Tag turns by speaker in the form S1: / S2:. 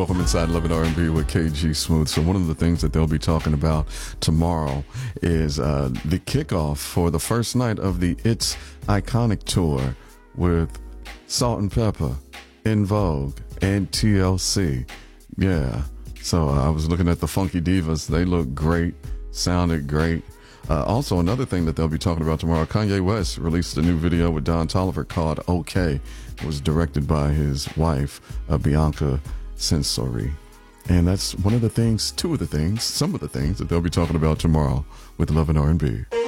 S1: Welcome inside Love and R&B with KG Smooth. So one of the things that they'll be talking about tomorrow is the kickoff for the first night of the It's Iconic Tour with Salt and Pepper, En Vogue, and TLC. Yeah. So I was looking at the Funky Divas. They look great, sounded great. Also, another thing that they'll be talking about tomorrow, Kanye West released a new video with Don Toliver called OK. It was directed by his wife, Bianca Censori. And that's one of the things, some of the things that they'll be talking about tomorrow with Love and R&B.